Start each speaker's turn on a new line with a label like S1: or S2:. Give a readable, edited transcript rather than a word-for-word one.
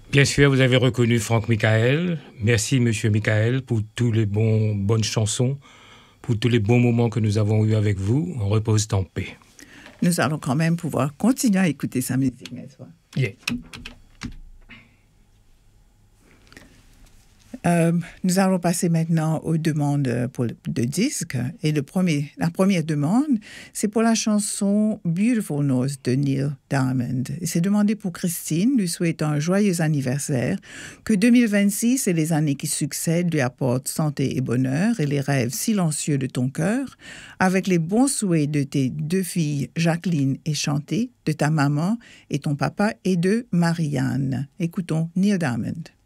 S1: Bien sûr, vous avez reconnu Franck Michael. Merci, Monsieur Michael, pour tous les bonnes chansons, pour tous les bons moments que nous avons eus avec vous. On repose en paix.
S2: Nous allons quand même pouvoir continuer à écouter sa musique, n'est-ce pas?
S1: Yeah.
S2: Nous allons passer maintenant aux demandes de disques. Et la première demande, c'est pour la chanson Beautiful Nose de Neil Diamond. Et c'est demandé pour Christine, lui souhaitant un joyeux anniversaire, que 2026 et les années qui succèdent lui apportent santé et bonheur et les rêves silencieux de ton cœur, avec les bons souhaits de tes deux filles, Jacqueline et Chanté, de ta maman et ton papa et de Marianne. Écoutons Neil Diamond.